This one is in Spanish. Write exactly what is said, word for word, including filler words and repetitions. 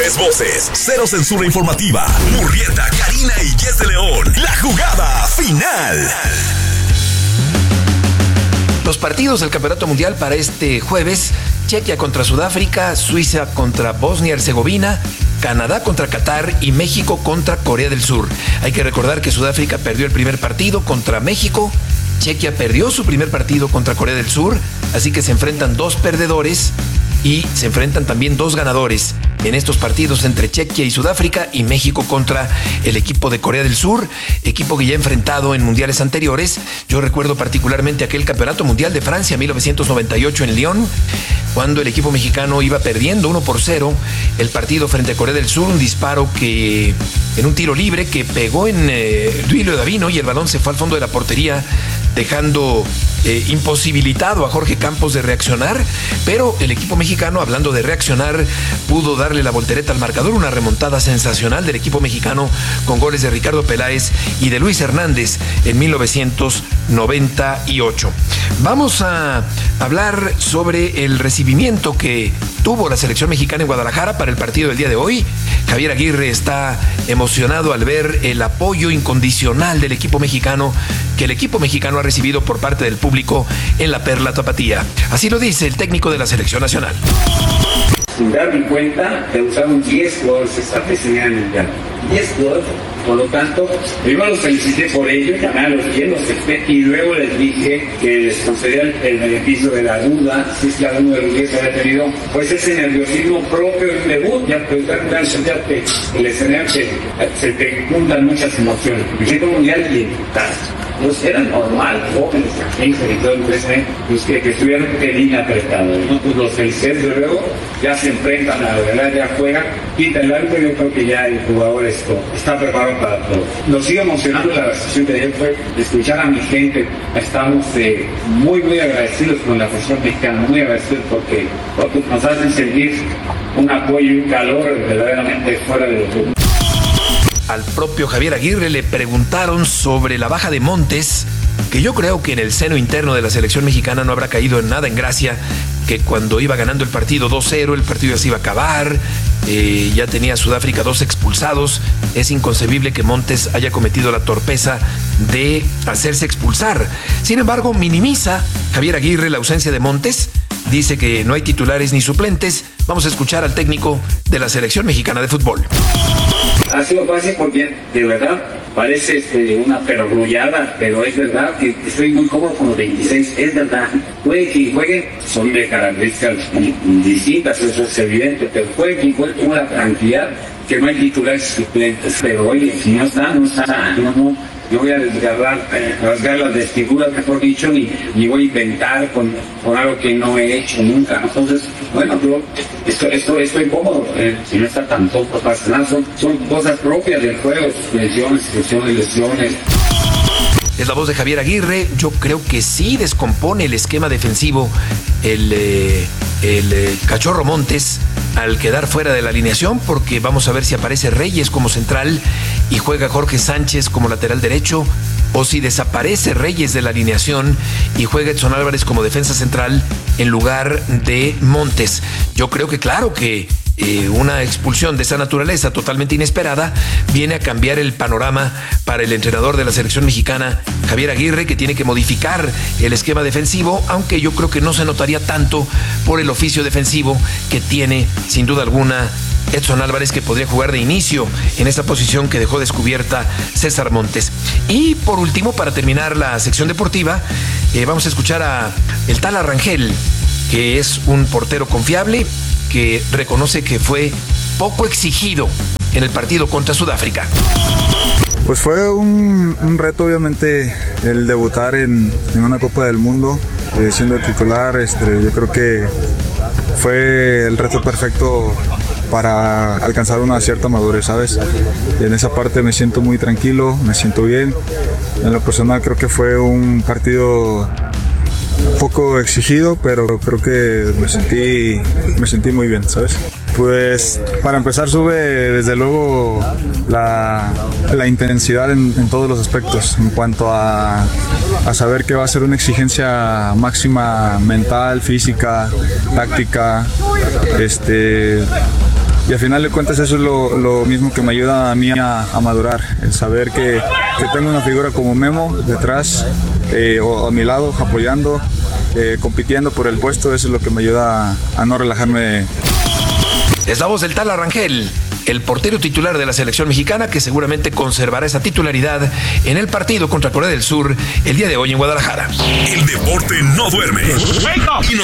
Tres voces, cero censura informativa. Murrieta, Karina y Jess de León. La jugada final. Los partidos del Campeonato Mundial para este jueves: Chequia contra Sudáfrica, Suiza contra Bosnia-Herzegovina, Canadá contra Qatar y México contra Corea del Sur. Hay que recordar que Sudáfrica perdió el primer partido contra México, Chequia perdió su primer partido contra Corea del Sur, así que se enfrentan dos perdedores y se enfrentan también dos ganadores en estos partidos entre Chequia y Sudáfrica, y México contra el equipo de Corea del Sur, equipo que ya ha enfrentado en mundiales anteriores. Yo recuerdo particularmente aquel Campeonato Mundial de Francia mil novecientos noventa y ocho en Lyon, cuando el equipo mexicano iba perdiendo uno por cero el partido frente a Corea del Sur, un disparo que en un tiro libre que pegó en eh, Duilio Davino, y el balón se fue al fondo de la portería, dejando eh, imposibilitado a Jorge Campos de reaccionar. Pero el equipo mexicano, hablando de reaccionar, pudo darle la voltereta al marcador, una remontada sensacional del equipo mexicano con goles de Ricardo Peláez y de Luis Hernández en mil novecientos noventa y ocho. Vamos a hablar sobre el recibimiento que tuvo la selección mexicana en Guadalajara para el partido del día de hoy. Javier Aguirre está emocionado al ver el apoyo incondicional del equipo mexicano, que el equipo mexicano ha recibido por parte del público en la Perla Tapatía. Así lo dice el técnico de la selección nacional. Sin darme cuenta, te usaron diez jugadores esta vez en el mundial. diez jugadores. Por lo tanto, primero los felicité por ello, también los quiero, los respeté, y luego les dije que les concedía el, el beneficio de la duda, si es que alguno de los diez había tenido pues ese nerviosismo propio del debut. Ya pues ya te, el escenario se, se te juntan muchas emociones. Visito mundial y en casa. Pues era normal, jóvenes, quince y todo el presente, pues que, que estuvieran pelín apretados, ¿no? Pues los felicité, desde luego, ya se enfrentan a la verdad, ya juegan, quita el alto, y yo creo que ya el jugador esto está preparado para todo. Nos sigue emocionando la recepción de ayer, fue escuchar a mi gente. Estamos eh, muy, muy agradecidos con la afición mexicana, muy agradecidos porque, porque nos hacen sentir un apoyo y un calor verdaderamente fuera de los grupos. Al propio Javier Aguirre le preguntaron sobre la baja de Montes, que yo creo que en el seno interno de la selección mexicana no habrá caído en nada en gracia, que cuando iba ganando el partido dos cero, el partido ya se iba a acabar, eh, ya tenía Sudáfrica dos expulsados. Es inconcebible que Montes haya cometido la torpeza de hacerse expulsar. Sin embargo, minimiza Javier Aguirre la ausencia de Montes, dice que no hay titulares ni suplentes. Vamos a escuchar al técnico de la selección mexicana de fútbol. Ha sido fácil porque, de verdad, parece este, una perogrullada, pero es verdad que estoy muy cómodo con los veintiséis, es verdad. Puede que jueguen, son de características distintas, eso es evidente, pero puede que jueguen con una tranquilidad que no hay titulares suplentes. Pero oye, si no está, no está, no, no. Yo voy a desgarrar, eh, rasgar las vestiduras, mejor dicho, y, y voy a inventar con, con algo que no he hecho nunca. Entonces, bueno, yo esto, esto, estoy cómodo. Eh, si no está tampoco pasa nada, son, son cosas propias del juego, suspensiones, lesiones, lesiones. Es la voz de Javier Aguirre. Yo creo que sí descompone el esquema defensivo el, eh, el eh, Cachorro Montes al quedar fuera de la alineación, porque vamos a ver si aparece Reyes como central y juega Jorge Sánchez como lateral derecho, o si desaparece Reyes de la alineación y juega Edson Álvarez como defensa central en lugar de Montes. Yo creo que claro que Eh, una expulsión de esa naturaleza totalmente inesperada viene a cambiar el panorama para el entrenador de la selección mexicana, Javier Aguirre, que tiene que modificar el esquema defensivo, aunque yo creo que no se notaría tanto por el oficio defensivo que tiene sin duda alguna Edson Álvarez, que podría jugar de inicio en esta posición que dejó descubierta César Montes. Y por último, para terminar la sección deportiva, eh, vamos a escuchar a el Tala Rangel, que es un portero confiable, que reconoce que fue poco exigido en el partido contra Sudáfrica. Pues fue un, un reto, obviamente, el debutar en, en una Copa del Mundo, eh, siendo titular. Este, yo creo que fue el reto perfecto para alcanzar una cierta madurez, ¿sabes? Y en esa parte me siento muy tranquilo, me siento bien. En lo personal creo que fue un partido un poco exigido, pero creo que me sentí, me sentí muy bien, ¿sabes? Pues para empezar sube desde luego la, la intensidad en, en todos los aspectos, en cuanto a, a saber que va a ser una exigencia máxima mental, física, táctica, este... y al final de cuentas eso es lo, lo mismo que me ayuda a mí a, a madurar, el saber que, que tengo una figura como Memo detrás eh, o a mi lado apoyando, eh, compitiendo por el puesto. Eso es lo que me ayuda a, a no relajarme. Es la voz del Tala Rangel, el portero titular de la selección mexicana, que seguramente conservará esa titularidad en el partido contra Corea del Sur el día de hoy en Guadalajara. El deporte no duerme.